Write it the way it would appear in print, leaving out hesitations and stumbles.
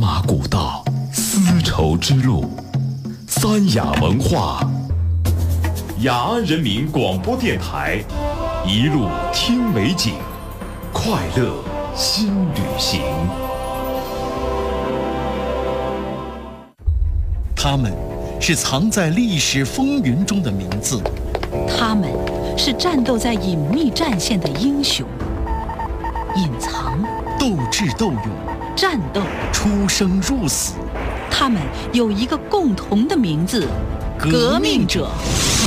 马古道，丝绸之路，三雅文化，雅安人民广播电台，一路听美景，快乐新旅行。 他们是藏在历史风云中的名字， 他们是战斗在隐秘战线的英雄，隐藏、 斗智斗勇、 战斗、 出生入死。 他们有一个共同的名字——革命者。